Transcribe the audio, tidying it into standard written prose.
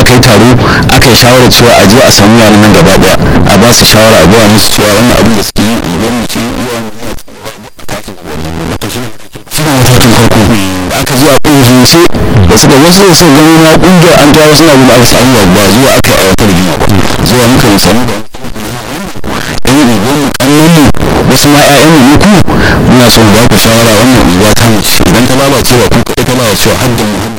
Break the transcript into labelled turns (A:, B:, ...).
A: aka yi taro aka yi shawarar cewa a je a samu yaran nan gaba daya a ba su shawara a gaya musu cewa wannan abin da suke yi gwamnati suna matakin farko da aka zuwa ƙungiyance da suka wasu da suka gani na ƙungiyar an kawo suna gudu aka samu ba zuwa aka yi aiwatar rigima ba zuwa muka yi samu da ɗan unguwar mu ƙannan mu wasu ma 'ya'yan mu ku muna son ba ku shawara wannan unguwa ta mu idan ta lalacewa ku kaɗai ta lalacewa har da mu